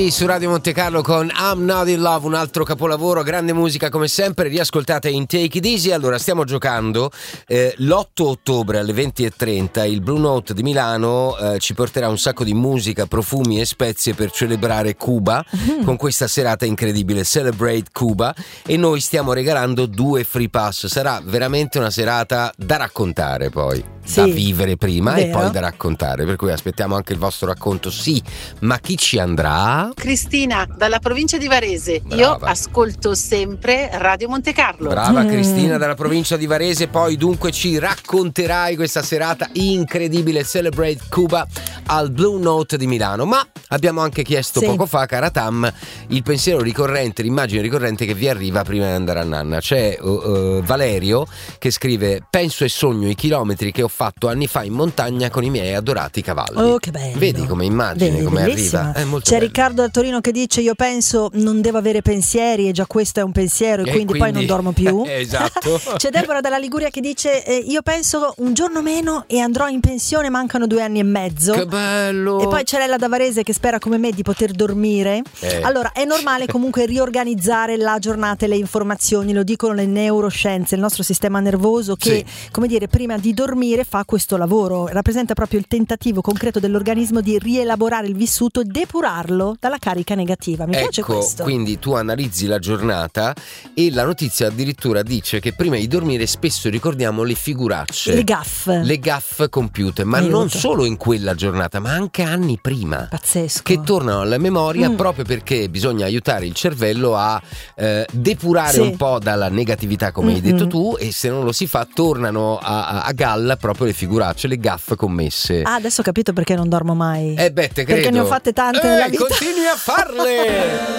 Su Radio Monte Carlo con I'm Not In Love, un altro capolavoro, grande musica come sempre, riascoltate in Take It Easy. Allora, stiamo giocando l'8 ottobre alle 20:30 il Blue Note di Milano ci porterà un sacco di musica, profumi e spezie per celebrare Cuba con questa serata incredibile, Celebrate Cuba, e noi stiamo regalando 2 free pass. Sarà veramente una serata da raccontare poi, da vivere prima, vero, e poi da raccontare, per cui aspettiamo anche il vostro racconto. Sì, ma chi ci andrà? Cristina, dalla provincia di Varese. Brava. Io ascolto sempre Radio Monte Carlo. Brava Cristina dalla provincia di Varese. Poi dunque ci racconterai questa serata incredibile, Celebrate Cuba al Blue Note di Milano. Ma abbiamo anche chiesto poco fa, cara Tam, il pensiero ricorrente, l'immagine ricorrente che vi arriva prima di andare a nanna. C'è Valerio che scrive: penso e sogno i chilometri che ho fatto anni fa in montagna con i miei adorati cavalli. Oh, che bello. Vedi come immagine, come arriva? È molto C'è bello. Riccardo da Torino che dice: io penso non devo avere pensieri e già questo è un pensiero, e quindi poi non dormo più. Esatto. C'è Deborah dalla Liguria che dice: io penso un giorno meno e andrò in pensione, mancano 2 anni e mezzo. Che bello. E poi c'è Lella da Varese che spera come me di poter dormire. Allora è normale comunque riorganizzare la giornata e le informazioni, lo dicono le neuroscienze, il nostro sistema nervoso che come dire, prima di dormire fa questo lavoro, rappresenta proprio il tentativo concreto dell'organismo di rielaborare il vissuto, depurarlo dalla carica negativa. Mi piace questo. Quindi tu analizzi la giornata e la notizia addirittura dice che prima di dormire spesso ricordiamo le figuracce, le gaffe compiute, ma non solo in quella giornata, ma anche anni prima. Pazzesco. Che tornano alla memoria proprio perché bisogna aiutare il cervello a depurare un po' dalla negatività, come hai detto tu, e se non lo si fa tornano a galla proprio le figuracce, le gaffe commesse. Ah, adesso ho capito perché non dormo mai. Te credo. Perché ne ho fatte tante nella vita. Continui a farle.